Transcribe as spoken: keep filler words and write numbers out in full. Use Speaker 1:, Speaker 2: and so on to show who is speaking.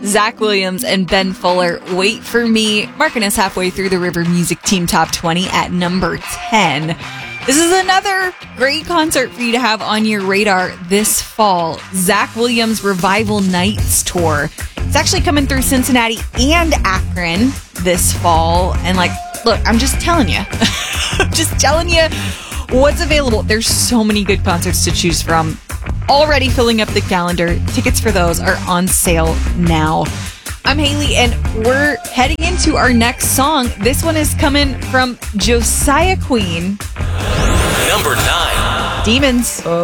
Speaker 1: Zach Williams and Ben Fuller, Wait for Me, marking us halfway through the River Music Team Top twenty at number ten. This is another great concert for you to have on your radar this fall. Zach Williams Revival Nights Tour. It's actually coming through Cincinnati and Akron this fall. And like, look, I'm just telling you. I'm just telling you what's available. There's so many good concerts to choose from. Already filling up the calendar. Tickets for those are on sale now. I'm Haley, and we're heading into our next song. This one is coming from Josiah Queen.
Speaker 2: Number nine.
Speaker 1: Demons.